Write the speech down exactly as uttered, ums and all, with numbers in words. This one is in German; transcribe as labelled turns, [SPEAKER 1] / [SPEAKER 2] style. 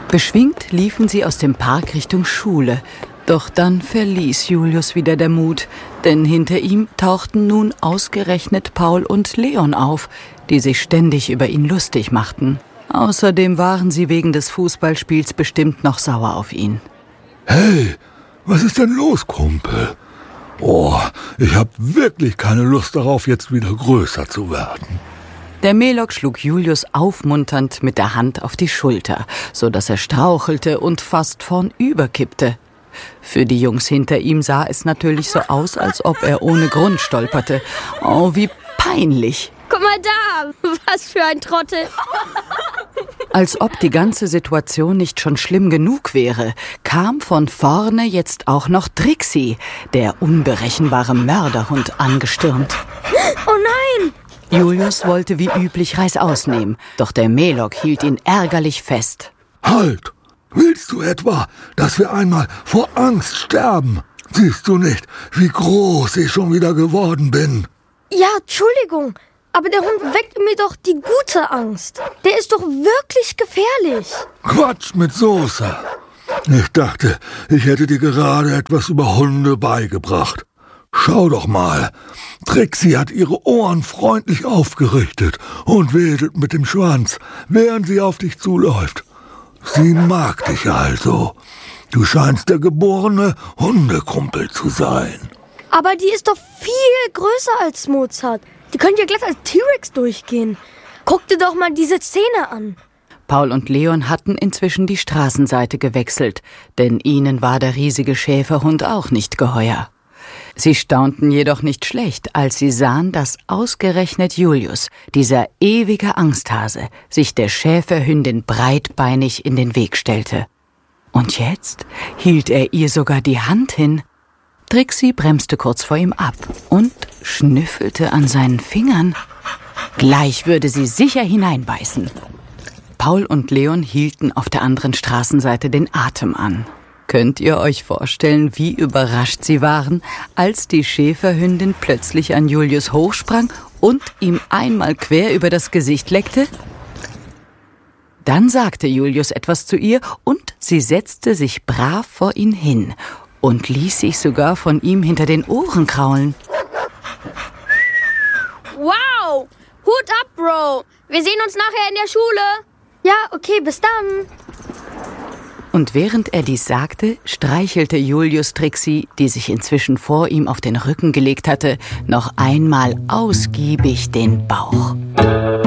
[SPEAKER 1] Beschwingt liefen sie aus dem Park Richtung Schule. Doch dann verließ Julius wieder der Mut, denn hinter ihm tauchten nun ausgerechnet Paul und Leon auf, die sich ständig über ihn lustig machten. Außerdem waren sie wegen des Fußballspiels bestimmt noch sauer auf ihn.
[SPEAKER 2] Hey, was ist denn los, Kumpel? Oh, ich habe wirklich keine Lust darauf, jetzt wieder größer zu werden.
[SPEAKER 1] Der Melok schlug Julius aufmunternd mit der Hand auf die Schulter, so dass er strauchelte und fast vornüber kippte. Für die Jungs hinter ihm sah es natürlich so aus, als ob er ohne Grund stolperte. Oh, wie peinlich!
[SPEAKER 3] Guck mal da, was für ein Trottel!
[SPEAKER 1] Als ob die ganze Situation nicht schon schlimm genug wäre, kam von vorne jetzt auch noch Trixie, der unberechenbare Mörderhund, angestürmt.
[SPEAKER 3] Oh nein!
[SPEAKER 1] Julius wollte wie üblich Reißaus nehmen, doch der Melok hielt ihn ärgerlich fest.
[SPEAKER 2] Halt! Willst du etwa, dass wir einmal vor Angst sterben? Siehst du nicht, wie groß ich schon wieder geworden bin?
[SPEAKER 3] Ja, Entschuldigung, aber der Hund weckt mir doch die gute Angst. Der ist doch wirklich gefährlich.
[SPEAKER 2] Quatsch mit Soße. Ich dachte, ich hätte dir gerade etwas über Hunde beigebracht. Schau doch mal, Trixie hat ihre Ohren freundlich aufgerichtet und wedelt mit dem Schwanz, während sie auf dich zuläuft. Sie mag dich also. Du scheinst der geborene Hundekumpel zu sein.
[SPEAKER 3] Aber die ist doch viel größer als Mozart. Die könnte ja glatt als T-Rex durchgehen. Guck dir doch mal diese Zähne an.
[SPEAKER 1] Paul und Leon hatten inzwischen die Straßenseite gewechselt, denn ihnen war der riesige Schäferhund auch nicht geheuer. Sie staunten jedoch nicht schlecht, als sie sahen, dass ausgerechnet Julius, dieser ewige Angsthase, sich der Schäferhündin breitbeinig in den Weg stellte. Und jetzt hielt er ihr sogar die Hand hin. Trixie bremste kurz vor ihm ab und schnüffelte an seinen Fingern. Gleich würde sie sicher hineinbeißen. Paul und Leon hielten auf der anderen Straßenseite den Atem an. Könnt ihr euch vorstellen, wie überrascht sie waren, als die Schäferhündin plötzlich an Julius hochsprang und ihm einmal quer über das Gesicht leckte? Dann sagte Julius etwas zu ihr und sie setzte sich brav vor ihn hin und ließ sich sogar von ihm hinter den Ohren kraulen.
[SPEAKER 3] Wow! Hut ab, Bro! Wir sehen uns nachher in der Schule. Ja, okay, bis dann.
[SPEAKER 1] Und während er dies sagte, streichelte Julius Trixie, die sich inzwischen vor ihm auf den Rücken gelegt hatte, noch einmal ausgiebig den Bauch.